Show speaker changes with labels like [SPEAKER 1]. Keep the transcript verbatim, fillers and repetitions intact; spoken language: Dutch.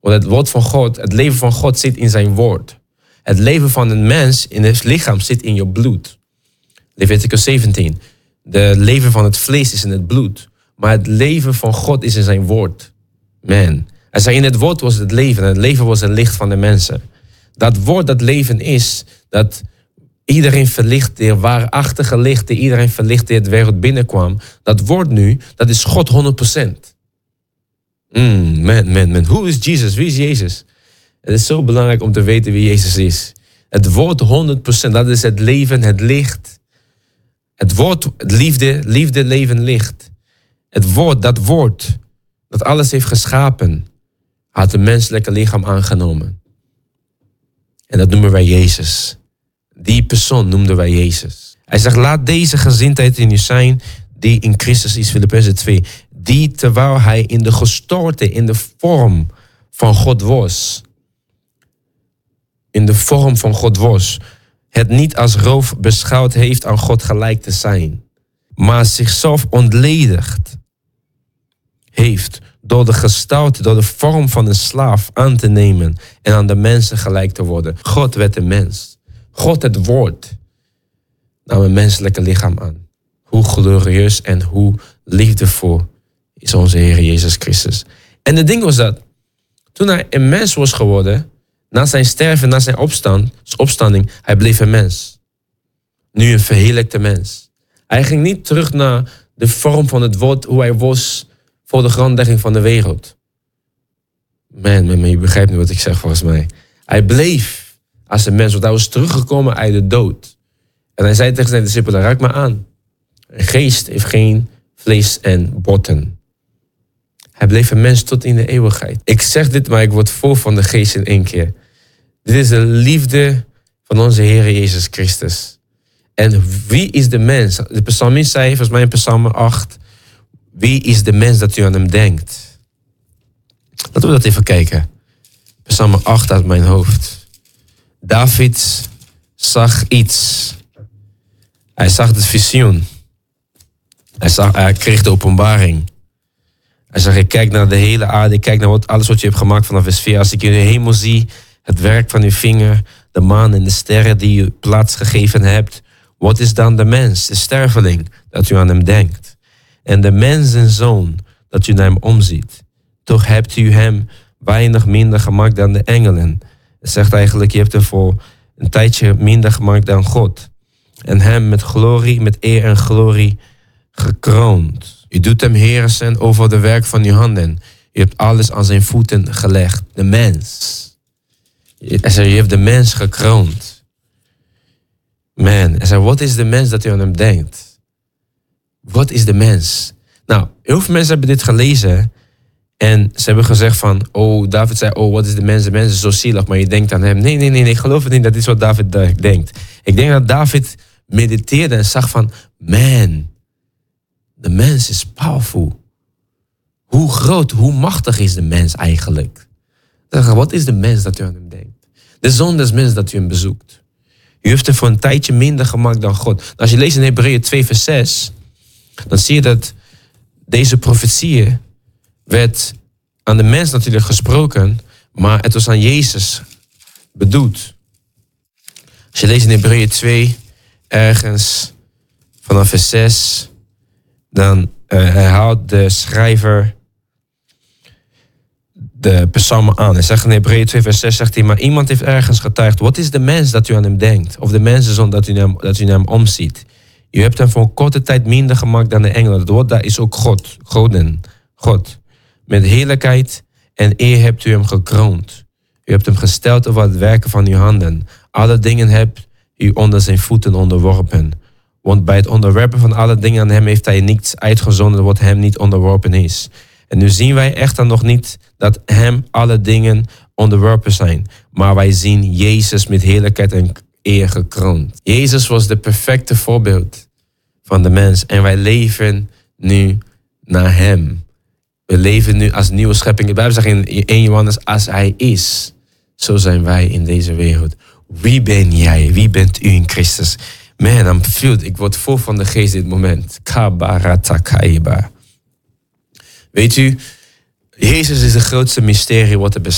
[SPEAKER 1] Want het woord van God, het leven van God zit in zijn woord. Het leven van een mens in het lichaam zit in je bloed. Leviticus zeventien. De leven van het vlees is in het bloed. Maar het leven van God is in zijn woord. Man. Hij zei, in het woord was het leven. En het leven was het licht van de mensen. Dat woord dat leven is, dat iedereen verlicht, de waarachtige licht, die iedereen verlicht die het wereld binnenkwam. Dat woord nu, dat is God honderd procent. Mm, man, man, man. Hoe is Jezus? Wie is Jezus? Het is zo belangrijk om te weten wie Jezus is. Het woord honderd procent, dat is het leven, het licht. Het woord, het liefde, liefde, leven, licht. Het woord, dat woord, dat alles heeft geschapen, had een menselijke lichaam aangenomen. En dat noemen wij Jezus. Die persoon noemden wij Jezus. Hij zegt, laat deze gezindheid in u zijn die in Christus is, Filippenzen twee. Die terwijl hij in de gestalte, in de vorm van God was. In de vorm van God was. Het niet als roof beschouwd heeft aan God gelijk te zijn. Maar zichzelf ontledigd heeft door de gestalte, door de vorm van een slaaf aan te nemen en aan de mensen gelijk te worden. God werd een mens. God het woord nam een menselijke lichaam aan. Hoe glorieus en hoe liefdevol is onze Heer Jezus Christus. En het ding was dat, toen hij een mens was geworden, na zijn sterven, na zijn opstand, opstanding, hij bleef een mens. Nu een verheerlijkte mens. Hij ging niet terug naar de vorm van het woord, hoe hij was voor de grondlegging van de wereld. Man, man, man, je begrijpt nu wat ik zeg volgens mij. Hij bleef als een mens, want hij was teruggekomen uit de dood. En hij zei tegen zijn discipelen, raak me aan. Een geest heeft geen vlees en botten. Hij bleef een mens tot in de eeuwigheid. Ik zeg dit, maar ik word vol van de geest in één keer. Dit is de liefde van onze Heer Jezus Christus. En wie is de mens? De psalmist zei, volgens mij in Psalm acht, wie is de mens dat u aan hem denkt? Laten we dat even kijken. Psalm acht uit mijn hoofd. David zag iets. Hij zag het visioen. Hij, zag, hij kreeg de openbaring. Hij zegt, ik kijk naar de hele aarde, ik kijk naar wat, alles wat je hebt gemaakt vanaf vers vier. Als ik in de hemel zie, het werk van uw vinger, de maan en de sterren die u plaats gegeven hebt. Wat is dan de mens, de sterveling, dat u aan hem denkt? En de mensenzoon, dat u naar hem omziet. Toch hebt u hem weinig minder gemaakt dan de engelen. Het zegt eigenlijk, je hebt hem voor een tijdje minder gemaakt dan God. En hem met glorie, met eer en glorie gekroond. U doet hem heersen over de werk van uw handen. U hebt alles aan zijn voeten gelegd. De mens. Hij zei, je hebt de mens gekroond. Man, hij zei, wat is de mens dat u aan hem denkt? Wat is de mens? Nou, heel veel mensen hebben dit gelezen. En ze hebben gezegd van, oh, David zei, oh, wat is de mens? De mens is zo zielig, maar je denkt aan hem. Nee, nee, nee, nee, ik geloof het niet, dat is wat David denkt. Ik denk dat David mediteerde en zag van, man, de mens is powerful. Hoe groot, hoe machtig is de mens eigenlijk? Wat is de mens dat u aan hem denkt? De zoon des mens dat u hem bezoekt. U heeft hem voor een tijdje minder gemaakt dan God. Als je leest in Hebreeën twee vers zes, dan zie je dat deze profetieën werd aan de mens natuurlijk gesproken, maar het was aan Jezus bedoeld. Als je leest in Hebreeën twee, ergens vanaf vers zes, dan uh, herhaalt de schrijver de psalmen aan. Hij zegt in Hebreeën twee vers zes, zegt hij, maar iemand heeft ergens getuigd, wat is de mens dat u aan hem denkt? Of de mensenzoon dat u naar hem, dat u naar hem omziet? U hebt hem voor een korte tijd minder gemaakt dan de engelen. Het woord daar is ook God, Goden, God. Met heerlijkheid en eer hebt u hem gekroond. U hebt hem gesteld over het werken van uw handen. Alle dingen hebt u onder zijn voeten onderworpen. Want bij het onderwerpen van alle dingen aan hem heeft hij niets uitgezonden wat hem niet onderworpen is. En nu zien wij echter nog niet dat hem alle dingen onderworpen zijn. Maar wij zien Jezus met heerlijkheid en eer gekroond. Jezus was de perfecte voorbeeld van de mens. En wij leven nu naar hem. We leven nu als nieuwe schepping. De Bijbel zegt in één Johannes, als hij is, zo zijn wij in deze wereld. Wie ben jij? Wie bent u in Christus? Man, I'm filled. Ik word vol van de geest dit moment. Kabaratakaiba. Weet u, Jezus is het grootste mysterie wat er bestaat.